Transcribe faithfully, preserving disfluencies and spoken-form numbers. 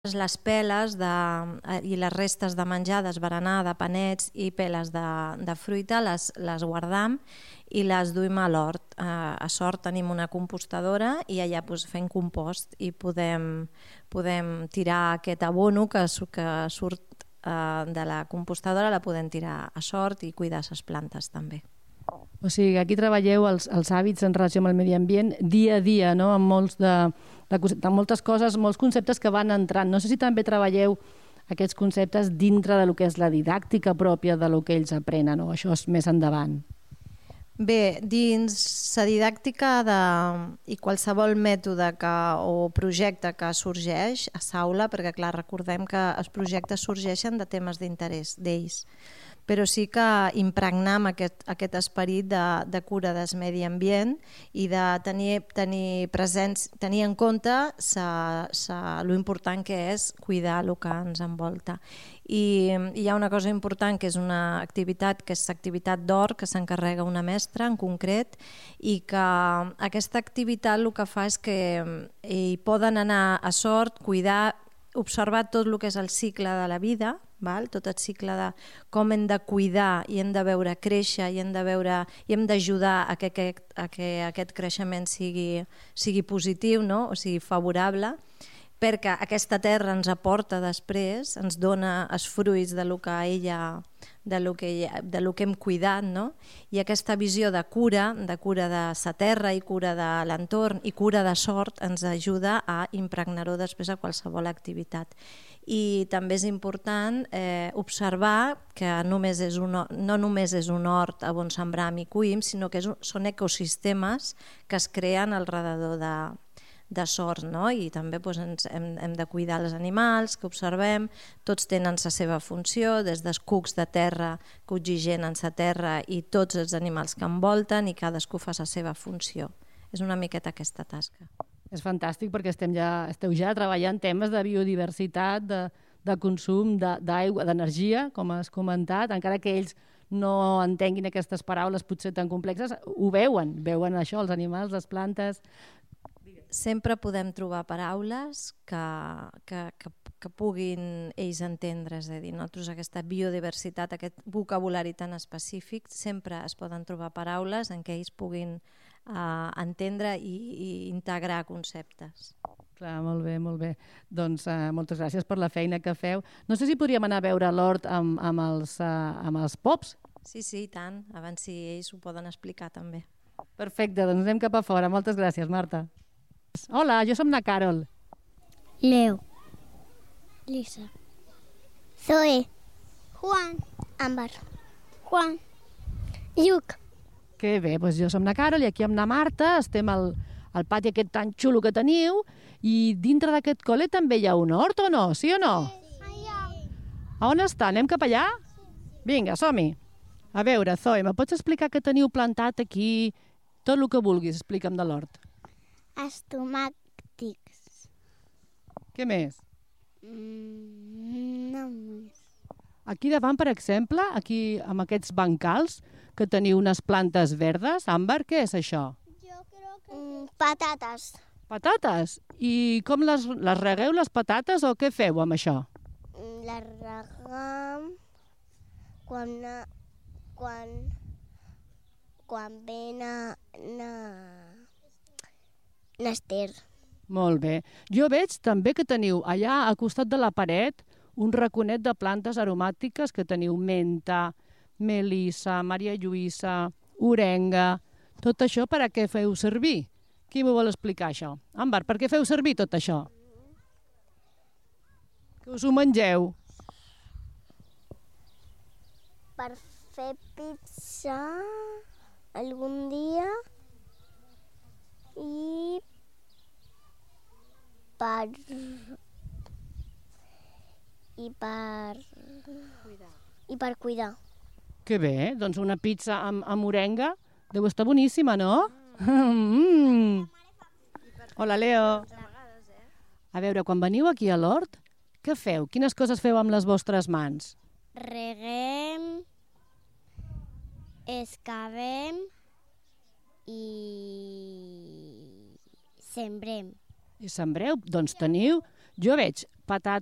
les peles de, i les restes de menjar, d'esberenar, de panets i peles de, de fruita les, les guardam i les duim a l'hort. A, a Sort tenim una compostadora i allà doncs, fem compost i podem, podem tirar aquest abono que, que surt eh, de la compostadora, la podem tirar a Sort i cuidar les plantes també. O sigui, aquí treballeu els, els hàbits en relació amb el medi ambient dia a dia, no? Amb, molts de, de, de moltes coses, molts conceptes que van entrant. No sé si també treballeu aquests conceptes dintre de lo que és la didàctica pròpia de lo que ells aprenen, o això és més endavant. Bé, dins la didàctica de, i qualsevol mètode que, o projecte que sorgeix a l'aula, perquè clar, recordem que els projectes sorgeixen de temes d'interès d'ells, però sí que impregnar amb aquest, aquest esperit de, de cura del medi ambient i de tenir, tenir, presents, tenir en compte sa, sa, lo important que és cuidar el que ens envolta. I hi ha una cosa important que és una activitat, que és l'activitat d'hort, que s'encarrega una mestra en concret, i que aquesta activitat el que fa és que hi poden anar a Sort, cuidar, observar tot el que és el cicle de la vida, val? Tot el cicle de com hem de cuidar i hem de veure créixer i hem de veure i hem d'ajudar a que aquest, a que aquest creixement sigui, sigui positiu, no? O sigui favorable, perquè aquesta terra ens aporta després, ens dona els fruits de lo que ella, de lo que, de lo que hem cuidat, no? I aquesta visió de cura, de cura de la terra i cura de l'entorn i cura de Sort ens ajuda a impregnar-ho després a qualsevol activitat. I també és important eh, observar que només és un, no només és un hort on sembram i cuim, sinó que és, són ecosistemes que es creen al redador de, de Sort, no? I també doncs, ens hem, hem de cuidar els animals que observem, tots tenen la seva funció, des dels cucs de terra que oxigenen la terra i tots els animals que envolten, i cadascú fa la seva funció. És una miqueta aquesta tasca. És fantàstic perquè estem ja, esteu ja treballant temes de biodiversitat, de, de consum d'aigua, d'energia, com has comentat, encara que ells no entenguin aquestes paraules potser tan complexes, ho veuen, veuen això, els animals, les plantes. Sempre podem trobar paraules que, que, que, que puguin ells entendre, és a dir, nosaltres aquesta biodiversitat, aquest vocabulari tan específic, sempre es poden trobar paraules en què ells puguin uh, entendre i, i integrar conceptes. Clar, molt bé, molt bé. Doncs uh, moltes gràcies per la feina que feu. No sé si podríem anar a veure l'hort amb, amb, els, uh, amb els pops? Sí, sí, i tant, abans si ells ho poden explicar també. Perfecte, doncs anem cap a fora. Moltes gràcies, Marta. Hola, jo som na Carol. Leo. Lisa. Zoe. Juan. Ámbar. Juan. Lluc. Que bé, doncs jo som na Carol i aquí amb na Marta estem al, al pati aquest tan xulo que teniu, i dintre d'aquest col·le també hi ha un hort o no? Sí o no? Sí. A on està? Anem cap allà? Vinga, som-hi. A veure, Zoe, me pots explicar què teniu plantat aquí? Tot el que vulguis, explica'm de l'hort. Els tomàtics. Què més? Mm, no més. Aquí davant, per exemple, aquí amb aquests bancals, que teniu unes plantes verdes, Àmbar, què és això? Jo crec que... Mm, patates. Patates? I com les, les regueu, les patates, o què feu amb això? Les regam quan, quan, quan ven a... na... Nester. Molt bé. Jo veig també que teniu allà al costat de la paret un raconet de plantes aromàtiques que teniu menta, melissa, Maria Lluïssa, orenga... Tot això per a què feu servir? Qui m'ho vol explicar, això? Àmbar, per què feu servir tot això? Que us ho mengeu? Per fer pizza algun dia i per i per cuidar. I per cuidar. Que bé, doncs una pizza amb, amb orenga deu estar boníssima, no? Mm. Hola, Leo. A veure, quan veniu aquí a l'hort, què feu? Quines coses feu amb les vostres mans? Reguem, excavem i sembrem. I sembreu? Doncs teniu... Jo veig patates,